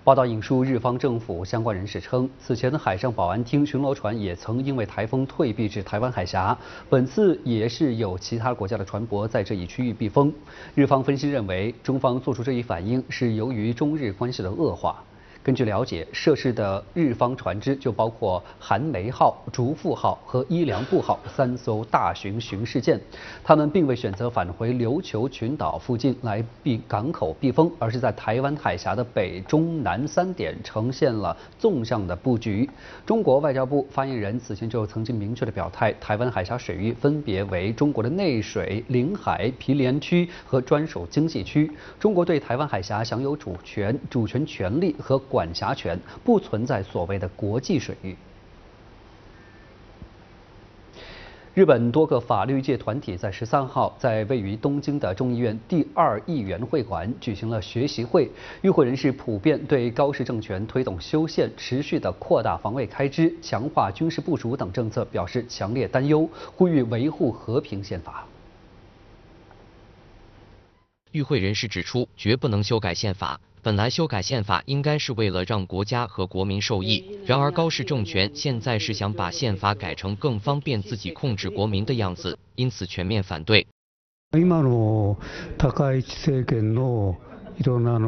报道引述日方政府相关人士称，此前的海上保安厅巡逻船也曾因为台风退避至台湾海峡，本次也是有其他国家的船舶在这一区域避风。日方分析认为，中方做出这一反应是由于中日关系的恶化。根据了解，涉事的日方船只就包括韩梅号、竹富号和伊良部号3艘大型巡视舰，他们并未选择返回琉球群岛附近来港口避风，而是在台湾海峡的北、中、南3点呈现了纵向的布局。中国外交部发言人此前就曾经明确的表态，台湾海峡水域分别为中国的内水、领海、毗连区和专属经济区，中国对台湾海峡享有主权权利和管辖权，不存在所谓的国际水域。日本多个法律界团体在13号在位于东京的众议院第2议员会馆举行了学习会，与会人士普遍对高市政权推动修宪、持续的扩大防卫开支、强化军事部署等政策表示强烈担忧，呼吁维护和平宪法。 与会人士指出，绝不能修改宪法。本来修改宪法应该是为了让国家和国民受益，然而高市政权现在是想把宪法改成更方便自己控制国民的样子，因此全面反对。 今の高市政権のいろんな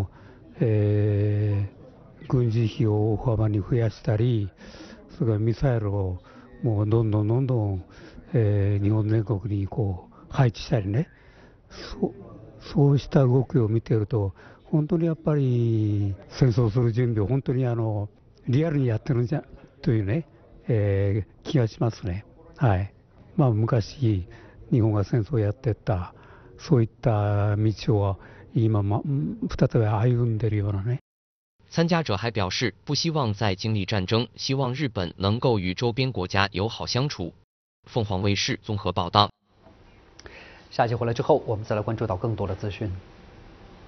軍事費を大幅に増やしたり、それからミサイルをもうどんどん日本全国に配置したりね、そうした動きを見ていると。本当にやっぱり戦争する準備を本当にリアルにやってるんじゃというね、気がしますね。はい。昔日本が戦争をやってたそういった道を今再び歩んでいるようなね。 参加者还表示，不希望再经历战争，希望日本能够与周边国家友好相处。凤凰卫视综合报道。 下期回来之后，我们再来关注到更多的资讯。